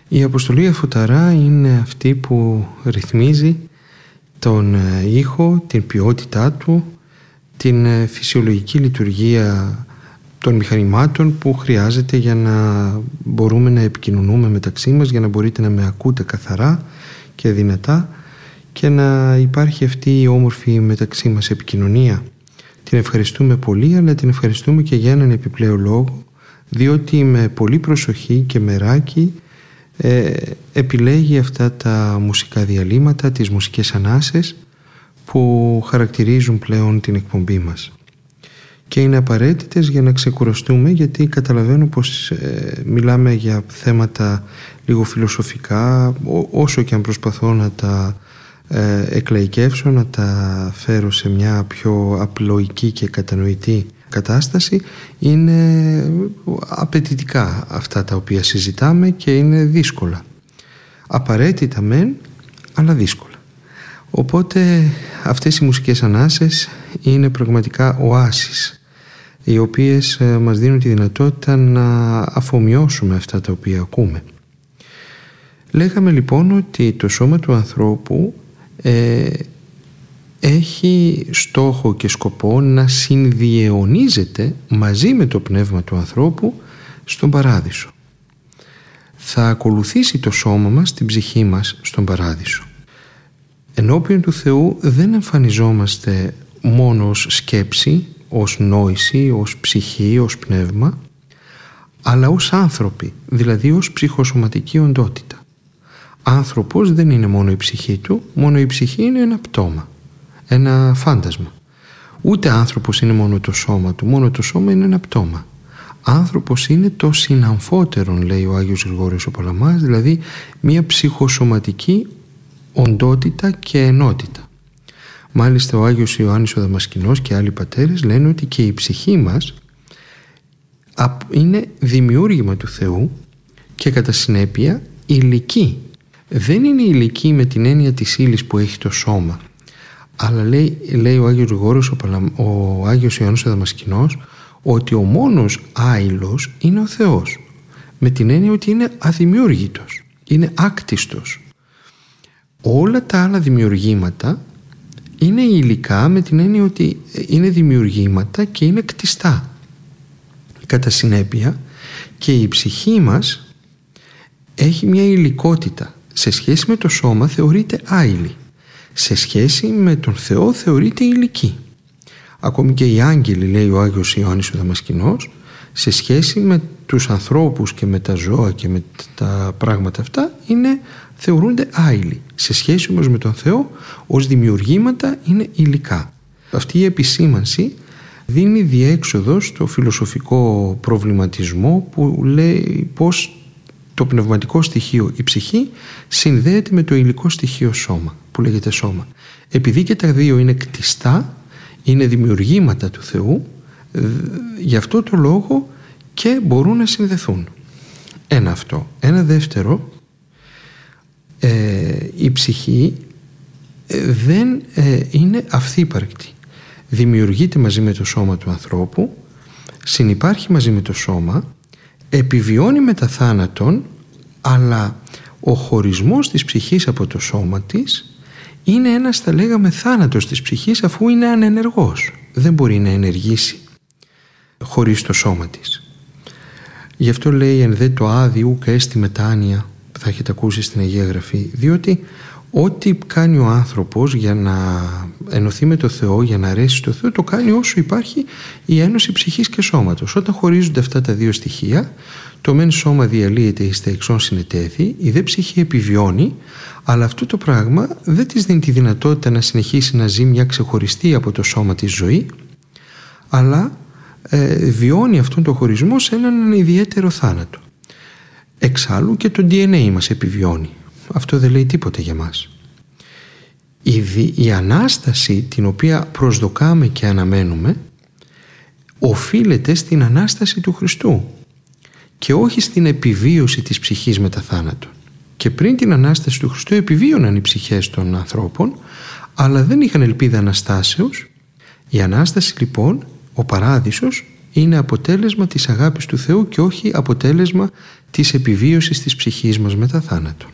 Η αποστολή Αφωταρά είναι αυτή που ρυθμίζει τον ήχο, την ποιότητά του, την φυσιολογική λειτουργία των μηχανημάτων που χρειάζεται για να μπορούμε να επικοινωνούμε μεταξύ μας, για να μπορείτε να με ακούτε καθαρά και δυνατά και να υπάρχει αυτή η όμορφη μεταξύ μας επικοινωνία. Την ευχαριστούμε πολύ, αλλά την ευχαριστούμε και για έναν επιπλέον λόγο, διότι με πολύ προσοχή και μεράκι επιλέγει αυτά τα μουσικά διαλύματα, τις μουσικές ανάσες που χαρακτηρίζουν πλέον την εκπομπή μας και είναι απαραίτητες για να ξεκουραστούμε, γιατί καταλαβαίνω πως μιλάμε για θέματα λίγο φιλοσοφικά, όσο και αν προσπαθώ να τα εκλαϊκεύσω, να τα φέρω σε μια πιο απλοϊκή και κατανοητή κατάσταση. Είναι απαιτητικά αυτά τα οποία συζητάμε και είναι δύσκολα, απαραίτητα μεν, αλλά δύσκολα. Οπότε αυτές οι μουσικές ανάσες είναι πραγματικά οάσεις, οι οποίες μας δίνουν τη δυνατότητα να αφομοιώσουμε αυτά τα οποία ακούμε. Λέγαμε λοιπόν ότι το σώμα του ανθρώπου έχει στόχο και σκοπό να συνδιαιωνίζεται μαζί με το πνεύμα του ανθρώπου στον παράδεισο. Θα ακολουθήσει το σώμα μας, την ψυχή μας στον παράδεισο. Ενώπιον του Θεού δεν εμφανιζόμαστε μόνο ως σκέψη, ως νόηση, ως ψυχή, ως πνεύμα, αλλά ως άνθρωποι, δηλαδή ως ψυχοσωματική οντότητα. Άνθρωπος δεν είναι μόνο η ψυχή του, μόνο η ψυχή είναι ένα πτώμα, ένα φάντασμα. Ούτε άνθρωπος είναι μόνο το σώμα του, μόνο το σώμα είναι ένα πτώμα. Άνθρωπος είναι το συναμφότερον, λέει ο Άγιος Γρηγόριος ο Παλαμάς, δηλαδή μια ψυχοσωματική οντότητα και ενότητα. Μάλιστα ο Άγιος Ιωάννης ο Δαμασκηνός και άλλοι πατέρες λένε ότι και η ψυχή μας είναι δημιούργημα του Θεού και κατά συνέπεια υλική. Δεν είναι υλική με την έννοια της ύλης που έχει το σώμα, αλλά λέει ο Άγιος Γρηγόριος ο Άγιος Ιωάννης ο Δαμασκηνός ότι ο μόνος άειλος είναι ο Θεός, με την έννοια ότι είναι αδημιούργητος, είναι άκτιστος. Όλα τα άλλα δημιουργήματα είναι υλικά με την έννοια ότι είναι δημιουργήματα και είναι κτιστά. Κατά συνέπεια και η ψυχή μας έχει μια υλικότητα. Σε σχέση με το σώμα θεωρείται άειλη. Σε σχέση με τον Θεό θεωρείται υλική. Ακόμη και οι άγγελοι, λέει ο Άγιος Ιωάννης ο Δαμασκηνός, σε σχέση με τους ανθρώπους και με τα ζώα και με τα πράγματα αυτά θεωρούνται άειλοι. Σε σχέση όμως με τον Θεό ως δημιουργήματα είναι υλικά. Αυτή η επισήμανση δίνει διέξοδο στο φιλοσοφικό προβληματισμό που λέει πως το πνευματικό στοιχείο, η ψυχή, συνδέεται με το υλικό στοιχείο σώμα, που λέγεται σώμα. Επειδή και τα δύο είναι κτιστά, είναι δημιουργήματα του Θεού, γι' αυτό το λόγο και μπορούν να συνδεθούν. Ένα αυτό. Ένα δεύτερο, η ψυχή δεν είναι αυθύπαρκτη. Δημιουργείται μαζί με το σώμα του ανθρώπου, συνυπάρχει μαζί με το σώμα, επιβιώνει μετά θάνατον, αλλά ο χωρισμός της ψυχής από το σώμα της είναι ένας, θα λέγαμε, θάνατος της ψυχής, αφού είναι ανενεργός. Δεν μπορεί να ενεργήσει χωρίς το σώμα της. Γι' αυτό λέει εν δε το άδει ουκ έστι μετάνοια, που θα έχετε ακούσει στην Αγία Γραφή, διότι ό,τι κάνει ο άνθρωπος για να ενωθεί με το Θεό, για να αρέσει στο Θεό, το κάνει όσο υπάρχει η ένωση ψυχής και σώματος. Όταν χωρίζονται αυτά τα δύο στοιχεία, το μεν σώμα διαλύεται εις τα εξών συνετέθη, η δε ψυχή επιβιώνει, αλλά αυτό το πράγμα δεν της δίνει τη δυνατότητα να συνεχίσει να ζει μια ξεχωριστή από το σώμα της ζωή, αλλά βιώνει αυτόν τον χωρισμό σε έναν ιδιαίτερο θάνατο. Εξάλλου και το DNA μας επιβιώνει. Αυτό δεν λέει τίποτα για μας. Η Ανάσταση την οποία προσδοκάμε και αναμένουμε οφείλεται στην Ανάσταση του Χριστού και όχι στην επιβίωση της ψυχής μετά θάνατον. Και πριν την Ανάσταση του Χριστού επιβίωναν οι ψυχές των ανθρώπων, αλλά δεν είχαν ελπίδα Αναστάσεως. Η Ανάσταση λοιπόν, ο παράδεισος, είναι αποτέλεσμα της αγάπης του Θεού και όχι αποτέλεσμα της επιβίωσης της ψυχής μας μετά θάνατον.